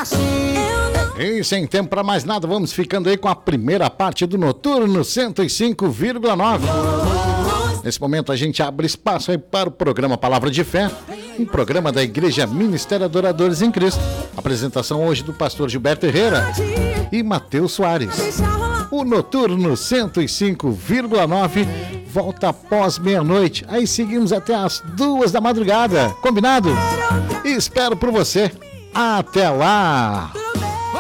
E sem tempo para mais nada, vamos ficando aí com a primeira parte do Noturno 105,9. Nesse momento a gente abre espaço aí para o programa Palavra de Fé, um programa da Igreja Ministério Adoradores em Cristo. Apresentação hoje do pastor Gilberto Herrera e Matheus Soares. O Noturno 105,9 volta após meia-noite. Aí seguimos até as 2 da madrugada. Combinado? E espero por você. Até lá!